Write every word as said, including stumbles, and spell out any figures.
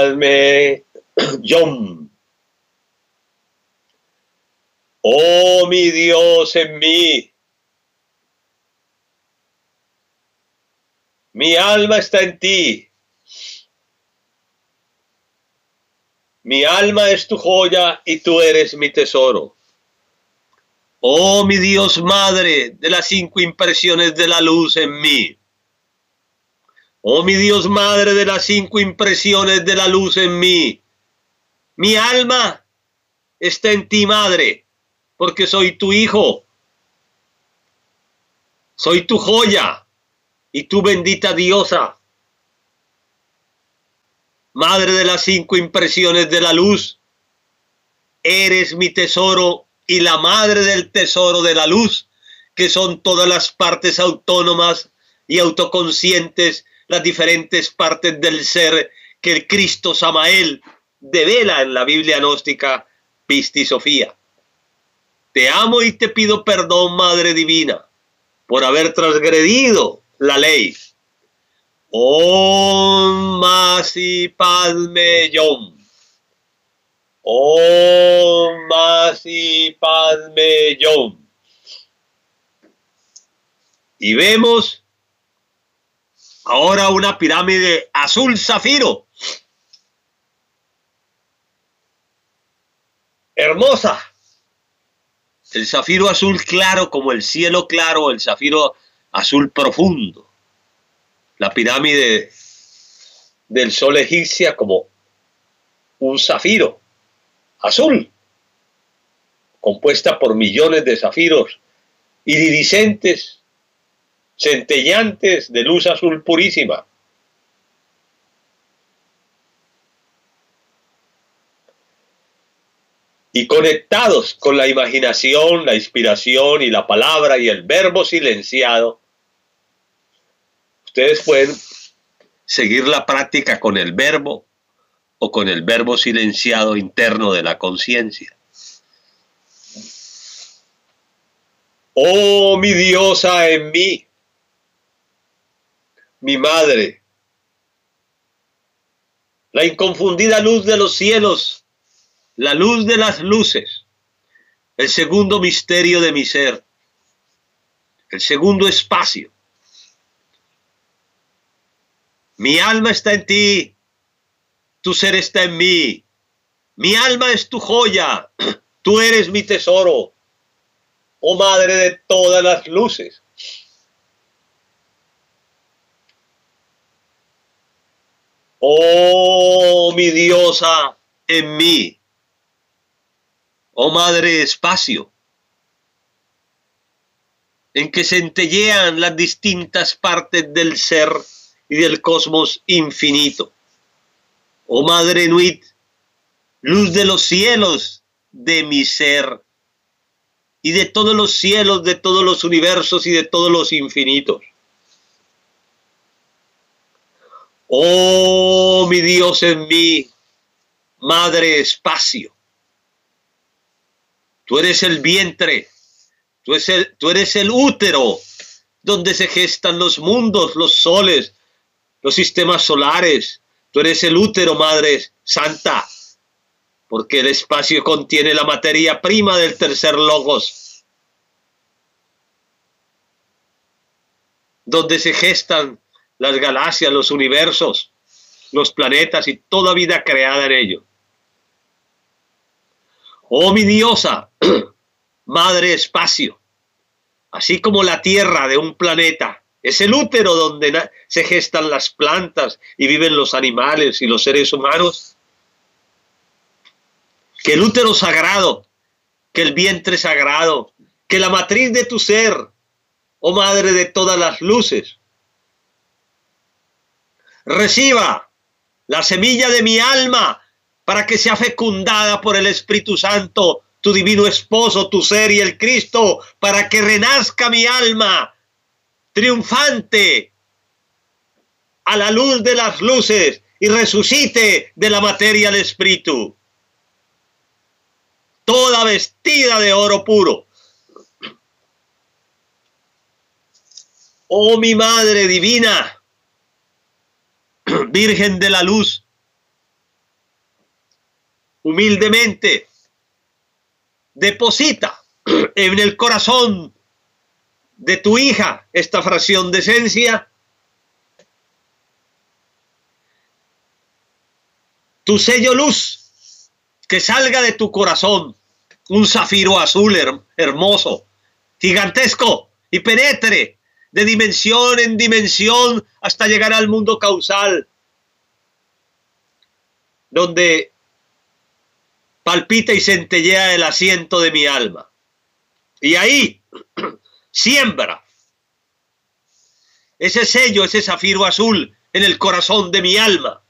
Padme Yom. Oh mi Dios en mí, mi alma está en ti, mi alma es tu joya y tú eres mi tesoro. Oh mi Dios Madre de las cinco impresiones de la luz en mí. Oh mi Dios Madre de las cinco impresiones de la luz en mí. Mi alma está en ti, Madre, porque soy tu hijo. Soy tu joya y tu bendita diosa. Madre de las cinco impresiones de la luz, eres mi tesoro y la madre del tesoro de la luz, que son todas las partes autónomas y autoconscientes, las diferentes partes del ser que el Cristo Samael devela en la Biblia gnóstica Pisti Sofía. Te amo y te pido perdón, Madre Divina, por haber transgredido la ley. Om Masi Padme Yom. Om Masi Padme Yom. Y vemos ahora una pirámide azul zafiro. Hermosa. El zafiro azul claro como el cielo claro, el zafiro azul profundo. La pirámide del sol egipcia como un zafiro azul, compuesta por millones de zafiros iridiscentes, centellantes de luz azul purísima. Y conectados con la imaginación, la inspiración y la palabra y el verbo silenciado, ustedes pueden seguir la práctica con el verbo o con el verbo silenciado interno de la conciencia. Oh, mi diosa en mí, mi madre, la inconfundida luz de los cielos, la luz de las luces, el segundo misterio de mi ser, el segundo espacio. Mi alma está en ti, tu ser está en mí, mi alma es tu joya, tú eres mi tesoro, oh Madre de todas las luces. Oh mi diosa en mí, oh Madre espacio, en que centellean las distintas partes del ser y del cosmos infinito. Oh Madre Nuit, luz de los cielos de mi ser y de todos los cielos, de todos los universos y de todos los infinitos. Oh mi Dios en mí, Madre espacio. Tú eres el vientre, tú eres el, tú eres el útero donde se gestan los mundos, los soles, los sistemas solares. Tú eres el útero, Madre Santa, porque el espacio contiene la materia prima del tercer logos, donde se gestan las galaxias, los universos, los planetas y toda vida creada en ellos. Oh mi diosa, Madre espacio, así como la tierra de un planeta es el útero donde se gestan las plantas y viven los animales y los seres humanos, que el útero sagrado, que el vientre sagrado, que la matriz de tu ser, oh Madre de todas las luces, reciba la semilla de mi alma para que sea fecundada por el Espíritu Santo, tu divino esposo, tu ser y el Cristo, para que renazca mi alma triunfante a la luz de las luces y resucite de la materia al espíritu, toda vestida de oro puro. Oh mi Madre divina, Virgen de la luz, humildemente, deposita en el corazón de tu hija esta fracción de esencia, tu sello luz, que salga de tu corazón, un zafiro azul her hermoso, gigantesco, y penetre de dimensión en dimensión hasta llegar al mundo causal, donde palpita y centellea el asiento de mi alma. Y ahí siembra ese sello, ese zafiro azul en el corazón de mi alma.